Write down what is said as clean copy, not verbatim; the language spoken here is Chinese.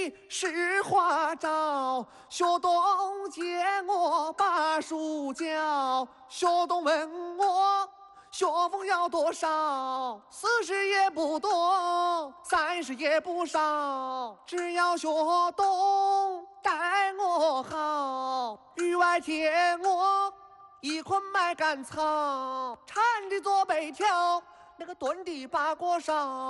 是花招，学东见我把书教，学东问我学风要多少，40也不多，30也不少，只要学东待我好，雨外贴我一捆麦秆草，铲的做北条，那个炖的八锅烧。